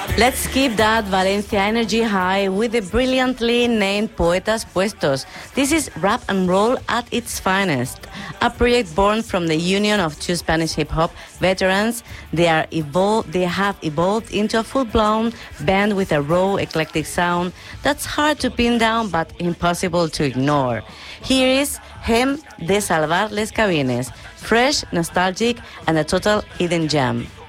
Let's keep that Valencia energy high with the brilliantly named Poetas Puestos. This is rap and roll at its finest. A project born from the union of two Spanish hip-hop veterans. They have evolved into a full-blown band with a raw, eclectic sound that's hard to pin down but impossible to ignore. Here is Hem de Salvar les Cabines, fresh, nostalgic, and a total hidden gem.